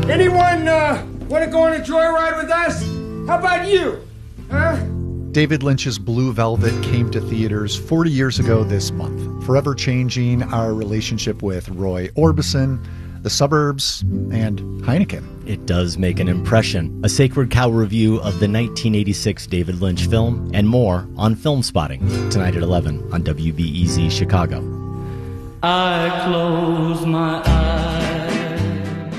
Anyone want to go on a joyride with us? How about you? Huh? David Lynch's Blue Velvet came to theaters 40 years ago this month, forever changing our relationship with Roy Orbison, the suburbs, and Heineken. It does make an impression. A Sacred Cow review of the 1986 David Lynch film and more on Film Spotting tonight at 11 on WBEZ Chicago. I close my eyes.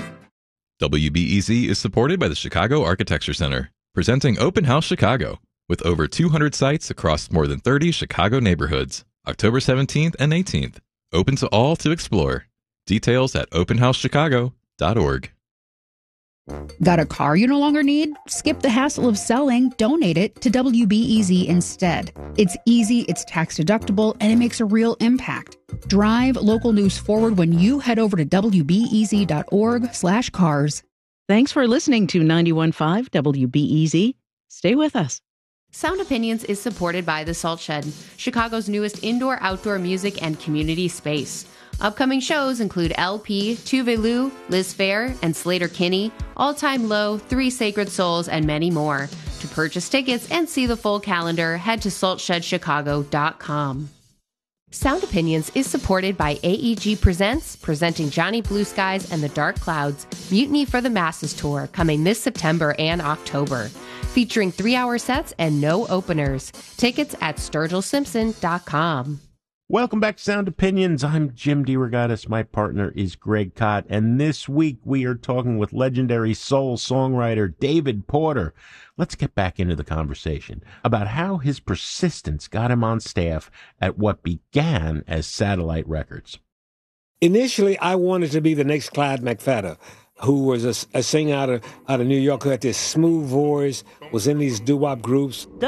WBEZ is supported by the Chicago Architecture Center, presenting Open House Chicago, with over 200 sites across more than 30 Chicago neighborhoods, October 17th and 18th. Open to all to explore. Details at openhousechicago.org. Got a car you no longer need? Skip the hassle of selling. Donate it to WBEZ instead. It's easy, it's tax deductible, and it makes a real impact. Drive local news forward when you head over to WBEZ.org/cars. Thanks for listening to 91.5 WBEZ. Stay with us. Sound Opinions is supported by The Salt Shed, Chicago's newest indoor-outdoor music and community space. Upcoming shows include LP, Tuve Lu, Liz Fair, and Slater Kinney, All Time Low, Three Sacred Souls, and many more. To purchase tickets and see the full calendar, head to saltshedchicago.com. Sound Opinions is supported by AEG Presents, presenting Johnny Blue Skies and the Dark Clouds, Mutiny for the Masses Tour, coming this September and October. Featuring 3-hour sets and no openers. Tickets at SturgillSimpson.com. Welcome back to Sound Opinions. I'm Jim DeRogatis. My partner is Greg Kot. And this week we are talking with legendary soul songwriter David Porter. Let's get back into the conversation about how his persistence got him on staff at what began as Satellite Records. Initially, I wanted to be the next Clyde McPhatter, who was a singer out of New York, who had this smooth voice, was in these doo-wop groups.